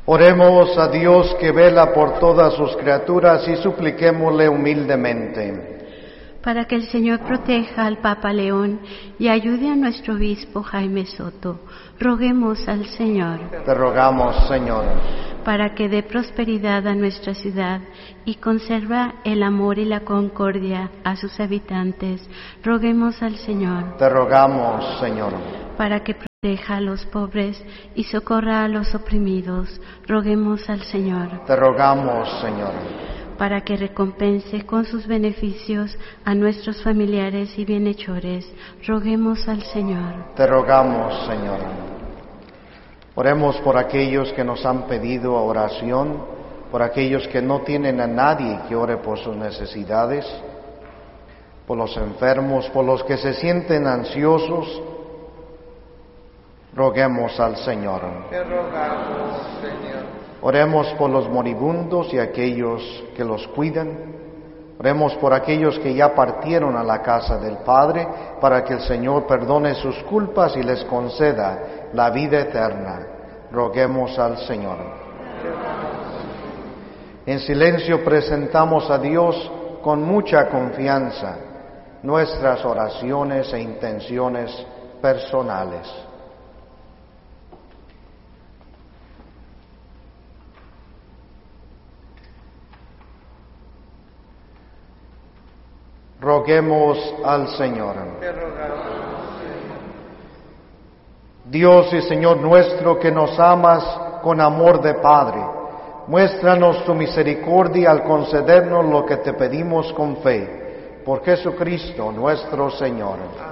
Oremos a Dios que vela por todas sus criaturas y supliquémosle humildemente. Para que el Señor proteja al Papa León y ayude a nuestro obispo Jaime Soto, roguemos al Señor. Te rogamos, Señor. Para que dé prosperidad a nuestra ciudad y conserva el amor y la concordia a sus habitantes, roguemos al Señor. Te rogamos, Señor. Para que proteja a los pobres y socorra a los oprimidos, roguemos al Señor. Te rogamos, Señor. Para que recompense con sus beneficios a nuestros familiares y bienhechores, roguemos al Señor. Te rogamos, Señor. Oremos por aquellos que nos han pedido oración, por aquellos que no tienen a nadie que ore por sus necesidades, por los enfermos, por los que se sienten ansiosos. Roguemos al Señor. Te rogamos, Señor. Oremos por los moribundos y aquellos que los cuidan. Oremos por aquellos que ya partieron a la casa del Padre, para que el Señor perdone sus culpas y les conceda la vida eterna. Roguemos al Señor. En silencio presentamos a Dios con mucha confianza nuestras oraciones e intenciones personales. Roguemos al Señor. Dios y Señor nuestro, que nos amas con amor de Padre, muéstranos tu misericordia al concedernos lo que te pedimos con fe. Por Jesucristo nuestro Señor.